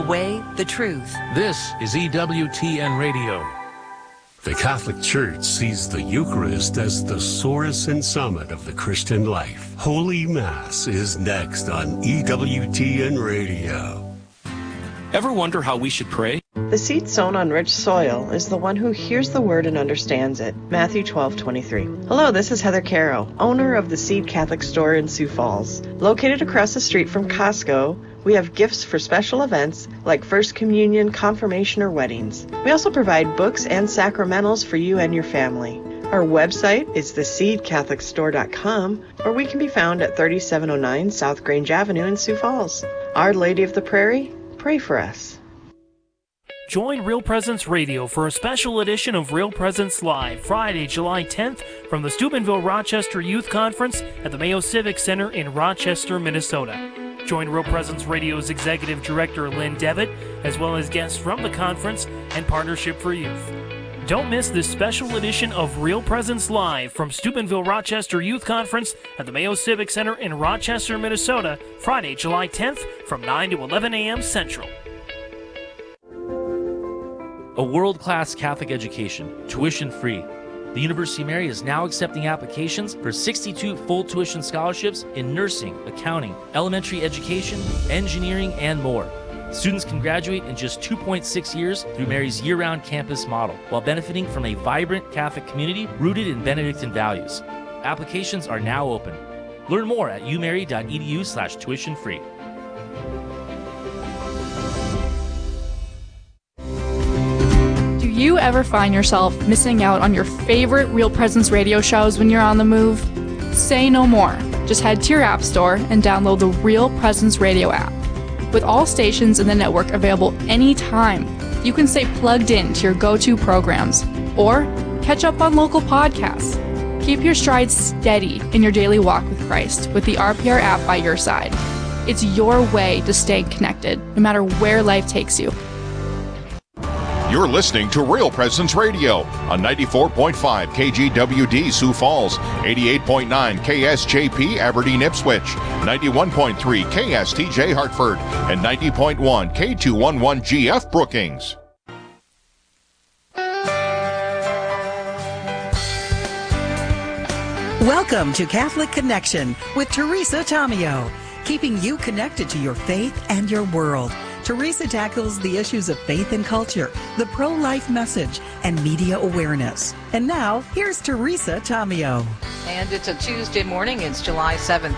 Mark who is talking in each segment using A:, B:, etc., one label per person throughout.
A: way, the truth.
B: This is EWTN Radio.
C: The Catholic Church sees the Eucharist as the source and summit of the Christian life. Holy Mass is next on EWTN Radio.
B: Ever wonder how we should pray?
D: The seed sown on rich soil is the one who hears the word and understands it. Matthew 12:23. Hello, this is Heather Caro, owner of the Seed Catholic Store in Sioux Falls. Located across the street from Costco, we have gifts for special events like First Communion, confirmation, or weddings. We also provide books and sacramentals for you and your family. Our website is theseedcatholicstore.com, or we can be found at 3709 South Grange Avenue in Sioux Falls. Our Lady of the Prairie, pray for us.
E: Join Real Presence Radio for a special edition of Real Presence Live, Friday, July 10th, from the Steubenville Rochester Youth Conference at the Mayo Civic Center in Rochester, Minnesota. Join Real Presence Radio's Executive Director Lynn Devitt, as well as guests from the conference and Partnership for Youth. Don't miss this special edition of Real Presence Live from Steubenville Rochester Youth Conference at the Mayo Civic Center in Rochester, Minnesota, Friday, July 10th from 9 to 11 a.m. Central.
F: A world-class Catholic education, tuition-free. The University of Mary is now accepting applications for 62 full tuition scholarships in nursing, accounting, elementary education, engineering, and more. Students can graduate in just 2.6 years through Mary's year-round campus model, while benefiting from a vibrant Catholic community rooted in Benedictine values. Applications are now open. Learn more at umary.edu/tuition-free.
G: Do you ever find yourself missing out on your favorite Real Presence radio shows when you're on the move? Say no more. Just head to your app store and download the Real Presence Radio app. With all stations in the network available anytime, you can stay plugged in to your go-to programs or catch up on local podcasts. Keep your stride steady in your daily walk with Christ with the RPR app by your side. It's your way to stay connected, no matter where life takes you.
H: You're listening to Real Presence Radio on 94.5 KGWD Sioux Falls, 88.9 KSJP Aberdeen Ipswich, 91.3 KSTJ Hartford, and 90.1 K211 GF Brookings.
A: Welcome to Catholic Connection with Teresa Tomeo, keeping you connected to your faith and your world. Teresa tackles the issues of faith and culture, the pro-life message, and media awareness. And now, here's Teresa Tomeo.
I: And it's a Tuesday morning. It's July 7th,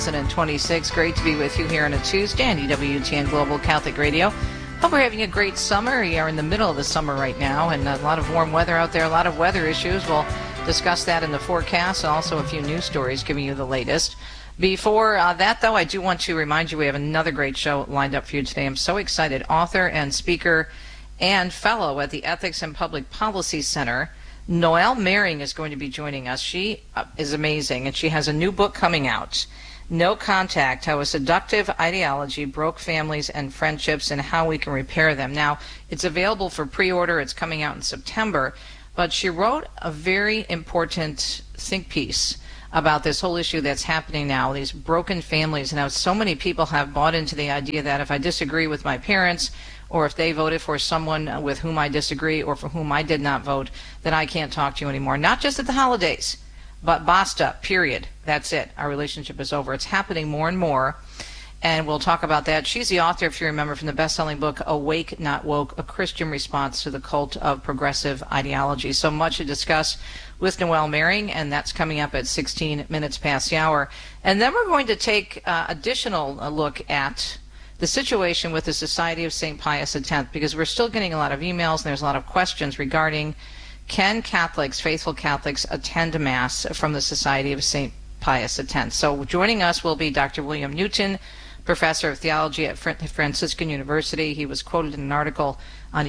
I: 2026. Great to be with you here on a Tuesday on EWTN Global Catholic Radio. Hope we're having a great summer. We are in the middle of the summer right now, and a lot of warm weather out there, a lot of weather issues. We'll discuss that in the forecast, and also a few news stories giving you the latest. Before that, though, I do want to remind you we have another great show lined up for you today. I'm so excited. Author and speaker and fellow at the Ethics and Public Policy Center, Noelle Mering, is going to be joining us. She is amazing, and she has a new book coming out, No Contact, How a Seductive Ideology Broke Families and Friendships and How We Can Repair Them. Now, it's available for pre-order. It's coming out in September, but she wrote a very important think piece about this whole issue that's happening now, these broken families, and how so many people have bought into the idea that if I disagree with my parents, or if they voted for someone with whom I disagree, or for whom I did not vote, then I can't talk to you anymore. Not just at the holidays, but basta, period. That's it. Our relationship is over. It's happening more and more, and we'll talk about that. She's the author, if you remember, from the best-selling book, Awake, Not Woke, A Christian Response to the Cult of Progressive Ideology. So much to discuss with Noelle Mering, and that's coming up at 16 minutes past the hour. And then we're going to take additional look at the situation with the Society of St. Pius X, because we're still getting a lot of emails, and there's a lot of questions regarding, can Catholics, faithful Catholics, attend Mass from the Society of St. Pius X? So joining us will be Dr. William Newton, professor of theology at Franciscan University. He was quoted in an article on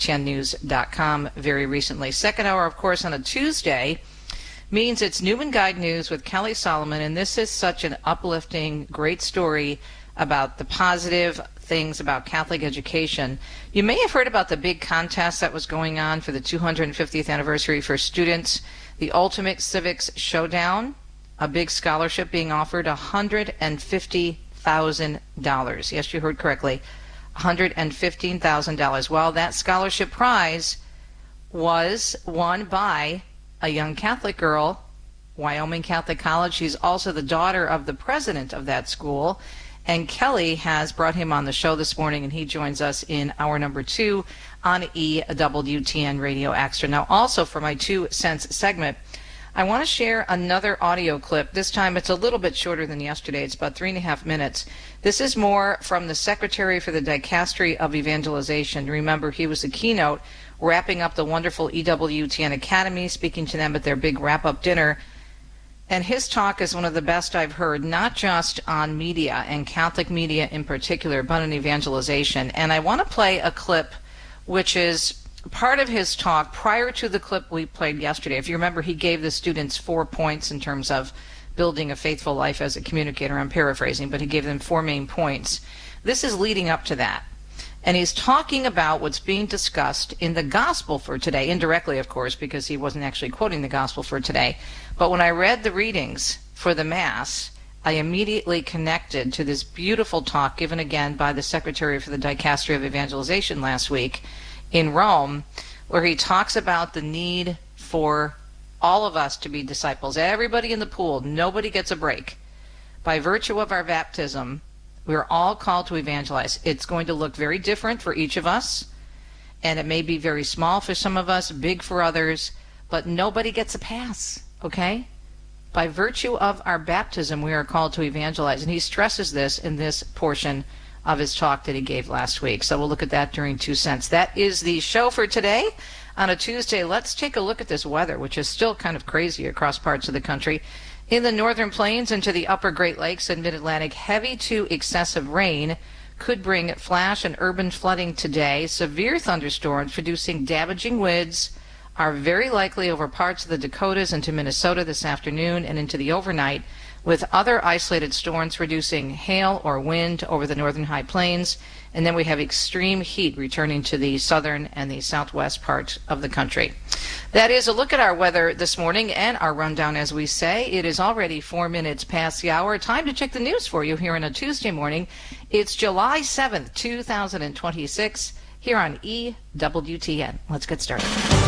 I: EWTNnews.com very recently. Second hour, of course, on a Tuesday means it's Newman Guide News with Kelly Solomon, and this is such an uplifting, great story about the positive things about Catholic education. You may have heard about the big contest that was going on for the 250th anniversary for students, the Ultimate Civics Showdown, a big scholarship being offered, $150,000. Yes, you heard correctly. $115,000. Well, that scholarship prize was won by a young Catholic girl, Wyoming Catholic College. She's also the daughter of the president of that school. And Kelly has brought him on the show this morning, and he joins us in hour number 2 on EWTN Radio Extra. Now, also for my 2 cents segment, I want to share another audio clip. This time it's a little bit shorter than yesterday. It's about 3.5 minutes. This is more from the Secretary for the Dicastery of Evangelization. Remember, he was the keynote wrapping up the wonderful EWTN Academy, speaking to them at their big wrap-up dinner. And his talk is one of the best I've heard, not just on media and Catholic media in particular, but on evangelization. And I want to play a clip which is part of his talk prior to the clip we played yesterday. If you remember, he gave the students 4 points in terms of building a faithful life as a communicator. I'm paraphrasing, but he gave them 4 main points. This is leading up to that. And he's talking about what's being discussed in the gospel for today, indirectly, of course, because he wasn't actually quoting the gospel for today. But when I read the readings for the Mass, I immediately connected to this beautiful talk given again by the Secretary for the Dicastery of Evangelization last week in Rome, where he talks about the need for all of us to be disciples. Everybody in the pool, nobody gets a break. By virtue of our baptism, we're all called to evangelize. It's going to look very different for each of us, and it may be very small for some of us, big for others, but nobody gets a pass, okay? By virtue of our baptism, we are called to evangelize, and he stresses this in this portion of his talk that he gave last week. So we'll look at that during 2 cents. That is the show for today on a Tuesday. Let's take a look at this weather, which is still kind of crazy across parts of the country. In the northern plains and to the upper Great Lakes and mid-Atlantic, heavy to excessive rain could bring flash and urban flooding today. Severe thunderstorms producing damaging winds are very likely over parts of the Dakotas into Minnesota this afternoon and into the overnight, with other isolated storms producing hail or wind over the northern high plains. And then we have extreme heat returning to the southern and the southwest part of the country. That is a look at our weather this morning and our rundown, as we say. It is already 4 minutes past the hour. Time to check the news for you here on a Tuesday morning. It's July 7th, 2026, here on EWTN. Let's get started.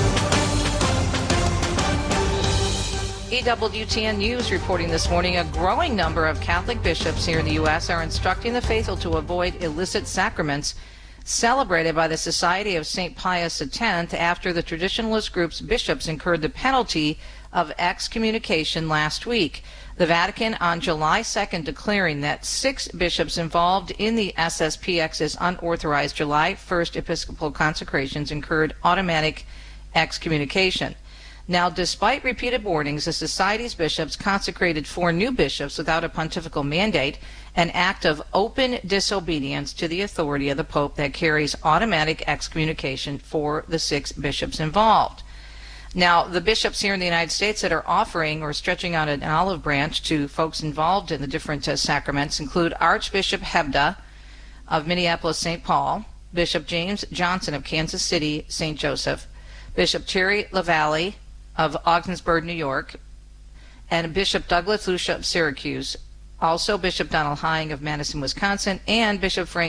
I: EWTN News reporting this morning, a growing number of Catholic bishops here in the U.S. are instructing the faithful to avoid illicit sacraments celebrated by the Society of St. Pius X after the traditionalist group's bishops incurred the penalty of excommunication last week. The Vatican on July 2nd declaring that 6 bishops involved in the SSPX's unauthorized July 1st Episcopal consecrations incurred automatic excommunication. Now, despite repeated warnings, the Society's bishops consecrated 4 new bishops without a pontifical mandate, an act of open disobedience to the authority of the Pope that carries automatic excommunication for the 6 bishops involved. Now, the bishops here in the United States that are offering or stretching out an olive branch to folks involved in the different sacraments include Archbishop Hebda of Minneapolis-St. Paul, Bishop James Johnson of Kansas City, St. Joseph, Bishop Terry LaValle of Ogdensburg, New York, and Bishop Douglas Lucia of Syracuse, also Bishop Donald Hying of Madison, Wisconsin, and Bishop Frank